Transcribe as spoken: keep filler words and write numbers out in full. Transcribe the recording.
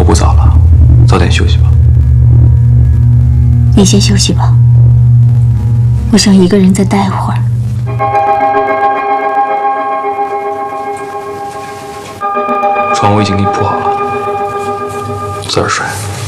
不早了，早点休息吧。 你先休息吧，我想一个人再待会儿。 床我已经给你铺好了，自个儿睡。